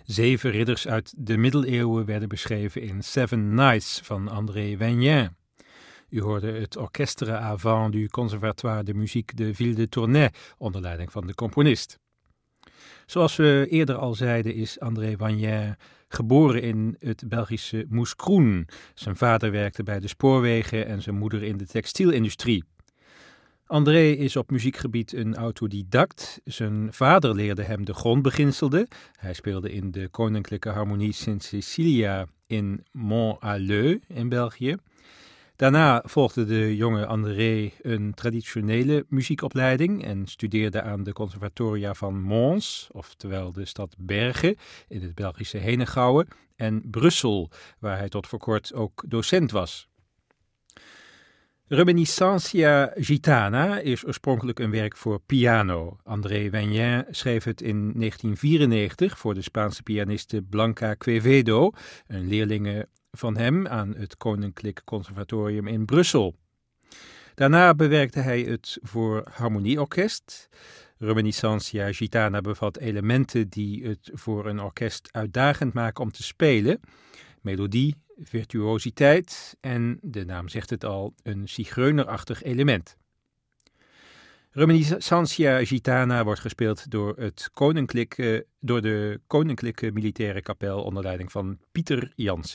7 ridders uit de middeleeuwen werden beschreven in Seven Knights van André Vaignan. U hoorde het Orchestre Avant du Conservatoire de Musique de Ville de Tournai onder leiding van de componist. Zoals we eerder al zeiden is André Vaignan geboren in het Belgische Moeskroen. Zijn vader werkte bij de spoorwegen en zijn moeder in de textielindustrie. André is op muziekgebied een autodidact. Zijn vader leerde hem de grondbeginselen. Hij speelde in de Koninklijke Harmonie Sint-Cecilia in Mont-Halleux in België. Daarna volgde de jonge André een traditionele muziekopleiding en studeerde aan de conservatoria van Mons, oftewel de stad Bergen in het Belgische Henegouwen, en Brussel, waar hij tot voor kort ook docent was. Reminiscentia Gitana is oorspronkelijk een werk voor piano. André Vaignan schreef het in 1994 voor de Spaanse pianiste Blanca Quevedo, een leerlinge van hem aan het Koninklijk Conservatorium in Brussel. Daarna bewerkte hij het voor harmonieorkest. Reminiscentia Gitana bevat elementen die het voor een orkest uitdagend maken om te spelen. Melodie, virtuositeit en, de naam zegt het al, een zigeunerachtig element. Reminiscentia Gitana wordt gespeeld door de Koninklijke Militaire Kapel onder leiding van Pieter Jansen.